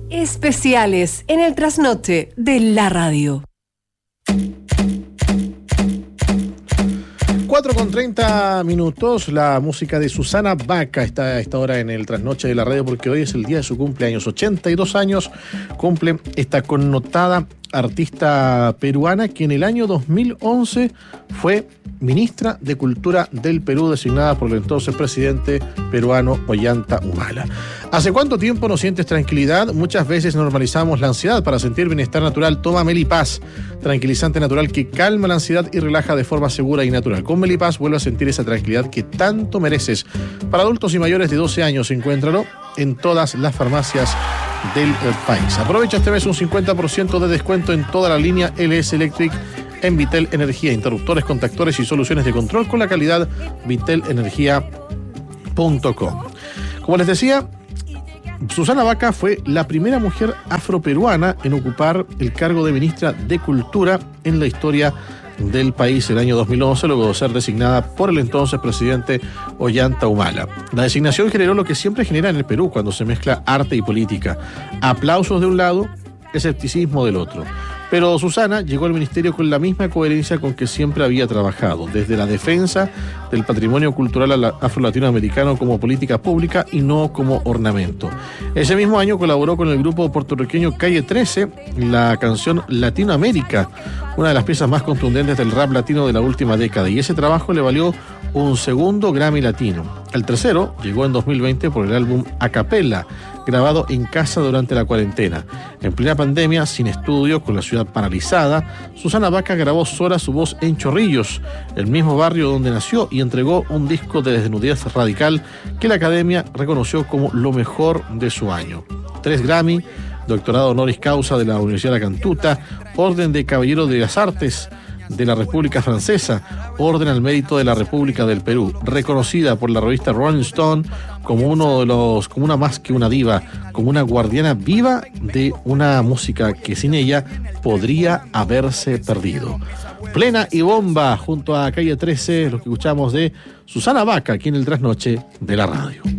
Especiales en el trasnoche de la radio. 4:30, la música de Susana Baca está a esta hora en el trasnoche de la radio porque hoy es el día de su cumpleaños. 82 años cumple esta connotada artista peruana que en el año 2011 fue ministra de Cultura del Perú, designada por el entonces presidente peruano Ollanta Humala. ¿Hace cuánto tiempo no sientes tranquilidad? Muchas veces normalizamos la ansiedad. Para sentir bienestar natural, toma Melipaz, tranquilizante natural que calma la ansiedad y relaja de forma segura y natural. Con Melipaz vuelve a sentir esa tranquilidad que tanto mereces. Para adultos y mayores de 12 años, encuéntralo en todas las farmacias del país. Aprovecha este mes un 50% de descuento en toda la línea LS Electric en Vitel Energía, interruptores, contactores y soluciones de control con la calidad vitelenergia.com. Como les decía, Susana Baca fue la primera mujer afroperuana en ocupar el cargo de ministra de Cultura en la historia del país el año 2011, luego de ser designada por el entonces presidente Ollanta Humala. La designación generó lo que siempre genera en el Perú cuando se mezcla arte y política: aplausos de un lado, escepticismo del otro. Pero Susana llegó al ministerio con la misma coherencia con que siempre había trabajado, desde la defensa del patrimonio cultural afro-latinoamericano como política pública y no como ornamento. Ese mismo año colaboró con el grupo puertorriqueño Calle 13, la canción Latinoamérica, una de las piezas más contundentes del rap latino de la última década, y ese trabajo le valió un segundo Grammy Latino. El tercero llegó en 2020 por el álbum A Capella, grabado en casa durante la cuarentena. En plena pandemia, sin estudio, con la ciudad paralizada, Susana Baca grabó sola su voz en Chorrillos, el mismo barrio donde nació, y entregó un disco de desnudez radical que la Academia reconoció como lo mejor de su año. 3 Grammy, doctorado honoris causa de la Universidad de la Cantuta, Orden de Caballero de las Artes de la República Francesa, Orden al Mérito de la República del Perú, reconocida por la revista Rolling Stone como como una más que una diva, como una guardiana viva de una música que sin ella podría haberse perdido. Plena y bomba junto a Calle 13, lo que escuchamos de Susana Baca aquí en el trasnoche de la radio.